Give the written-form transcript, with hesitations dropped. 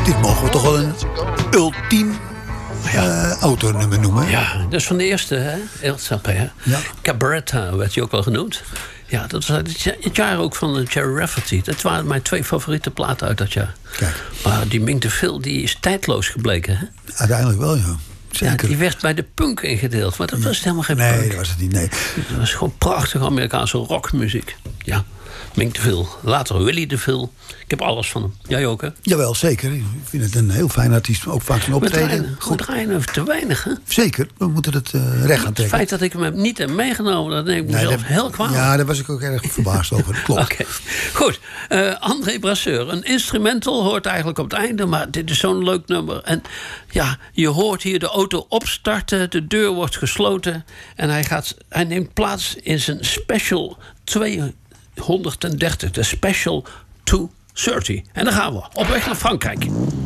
Dit mogen we toch wel een ultiem autonummer noemen. Ja, dat is van de eerste, hè? El Sapé, hè? Ja. Cabaretta werd hij ook wel genoemd. Ja, dat was het jaar ook van Jerry Rafferty. Dat waren mijn 2 favoriete platen uit dat jaar. Kijk. Maar die Mink de Vil, die is tijdloos gebleken, hè? Uiteindelijk wel, ja. Zeker. Ja, die werd bij de punk ingedeeld. Maar dat was helemaal geen Nee, punk. dat was het niet, nee. Dat was gewoon prachtige Amerikaanse rockmuziek. Ja, Mink de Vil. Later Willy de Vil. Ik heb alles van hem. Jij ook, hè? Jawel, zeker. Ik vind het een heel fijn artiest. Ook vaak zijn optreden. We draaien even te weinig, hè? Zeker, we moeten het recht gaan Het trekken. feit dat ik hem niet heb meegenomen, dat neem ik mezelf heel kwalijk. Ja, daar was ik ook erg verbaasd over. Dat klopt. Oké, goed. André Brasseur. Een instrumental hoort eigenlijk op het einde, maar dit is zo'n leuk nummer. En ja, je hoort hier de auto opstarten, de deur wordt gesloten en hij neemt plaats in zijn Special 230, de Special 230. En dan gaan we op weg naar Frankrijk.